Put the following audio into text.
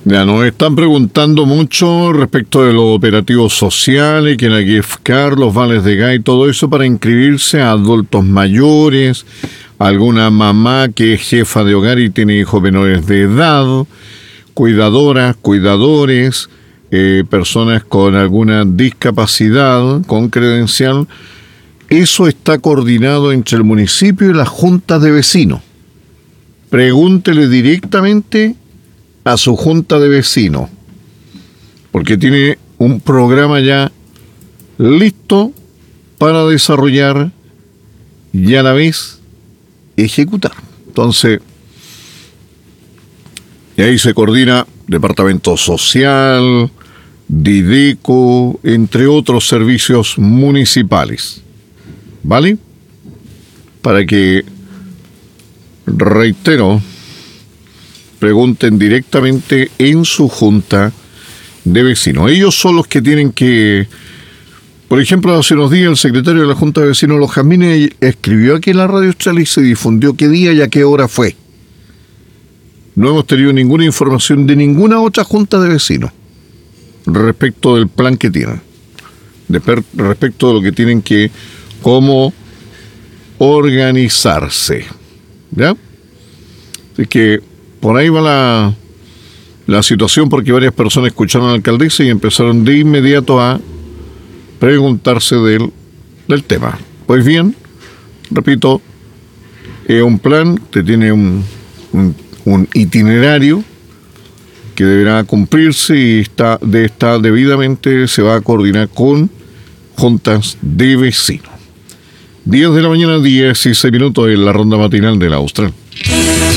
Ya nos están preguntando mucho respecto de los operativos sociales, que en la GIFCAR, los vales de gas y todo eso para inscribirse a adultos mayores, alguna mamá que es jefa de hogar y tiene hijos menores de edad, cuidadoras, cuidadores, personas con alguna discapacidad, con credencial. Eso está coordinado entre el municipio y las juntas de vecinos. Pregúntele directamente a su junta de vecinos, porque tiene un programa ya listo para desarrollar y a la vez ejecutar. Entonces, y ahí se coordina Departamento Social, Dideco, entre otros servicios municipales. ¿Vale? Para que, reitero, pregunten directamente en su junta de vecinos. Ellos son los que tienen que... Por ejemplo, hace unos días el secretario de la Junta de Vecinos Los Jazmines escribió aquí en la Radio Austral y se difundió qué día y a qué hora fue. No hemos tenido ninguna información de ninguna otra junta de vecinos respecto del plan que tienen, respecto de lo que tienen que, cómo organizarse. ¿Ya? Así que por ahí va la situación, porque varias personas escucharon a la alcaldesa y empezaron de inmediato a preguntarse del tema. Pues bien, repito, es un plan que tiene un itinerario que deberá cumplirse y está debidamente se va a coordinar con juntas de vecinos. 10 de la mañana, 16 minutos en la ronda matinal de la Austral.